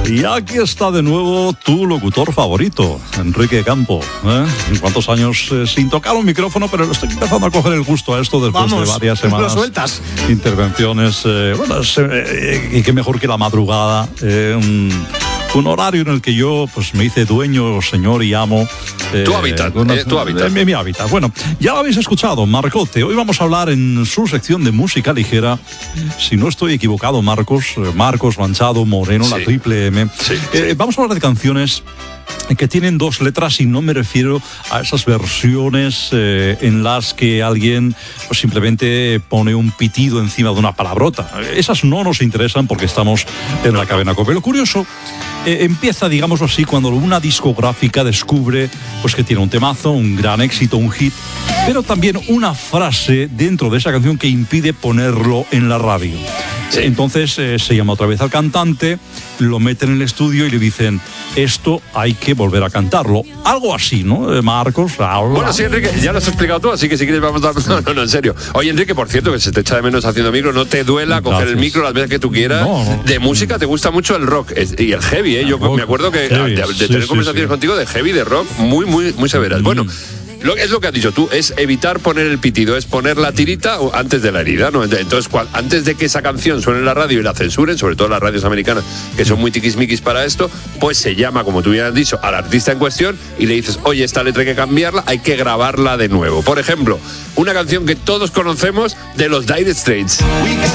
Y aquí está de nuevo tu locutor favorito, Enrique Campo. ¿Cuántos años sin tocar un micrófono? Pero estoy empezando a coger el gusto a esto después de varias semanas. Lo sueltas. Intervenciones, y qué mejor que la madrugada. Un horario en el que yo pues me hice dueño, señor y amo. Tu hábitat. Mi hábitat. Bueno, ya lo habéis escuchado, Marcote. Hoy vamos a hablar en su sección de música ligera. Si no estoy equivocado, Marcos Manchado Moreno, sí. La triple M. Sí. Vamos a hablar de canciones que tienen dos letras y no me refiero a esas versiones en las que alguien pues, simplemente pone un pitido encima de una palabrota. Esas no nos interesan porque estamos en la cadena COPE. Lo curioso empieza, digámoslo así, cuando una discográfica descubre pues, que tiene un temazo, un gran éxito, un hit, pero también una frase dentro de esa canción que impide ponerlo en la radio. Sí. Entonces se llama otra vez al cantante, lo meten en el estudio y le dicen, esto hay que volver a cantarlo. Algo así, ¿no, Marcos? Bueno, sí, Enrique, ya lo has explicado tú, así que si quieres vamos a dar... No, en serio. Oye, Enrique, por cierto, que se te echa de menos haciendo micro, no te duela coger el micro las veces que tú quieras. No. De música te gusta mucho el rock y el heavy, ¿eh? Yo me acuerdo que de tener conversaciones contigo de heavy, de rock, muy severas. Bueno... Es lo que has dicho tú, es evitar poner el pitido, es poner la tirita antes de la herida, ¿no? Entonces, antes de que esa canción suene en la radio y la censuren, sobre todo las radios americanas, que son muy tiquismiquis para esto, pues se llama, como tú bien has dicho, al artista en cuestión y le dices, oye, esta letra hay que cambiarla, hay que grabarla de nuevo. Por ejemplo, una canción que todos conocemos de los Dire Straits.